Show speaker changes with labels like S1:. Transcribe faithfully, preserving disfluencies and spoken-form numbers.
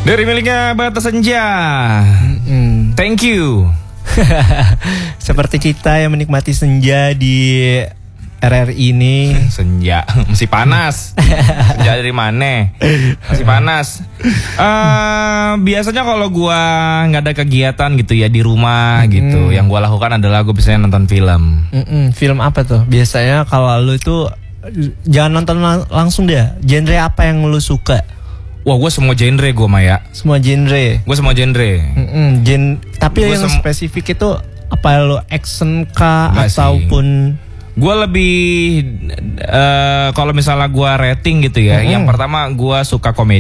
S1: Dari miliknya Bata Senja. Mm-mm. Thank you.
S2: Seperti kita yang menikmati senja di R R I ini.
S1: Senja masih panas. Senja dari mana? Masih panas. Uh, biasanya kalau gua nggak ada kegiatan gitu ya di rumah mm-hmm. gitu, yang gua lakukan adalah gua biasanya nonton film.
S2: Mm-mm. Film apa tuh? Biasanya kalau lu itu jangan nonton lang- langsung deh. Genre apa yang lu suka?
S1: Wah, gue semua genre gue Maya.
S2: Semua genre.
S1: Gue semua genre.
S2: Mm-mm, gen. Tapi gua yang sem- spesifik itu apa, lo action kah ataupun?
S1: Gue lebih uh, kalau misalnya gue rating gitu ya. Mm-hmm. Yang pertama gue suka komedi.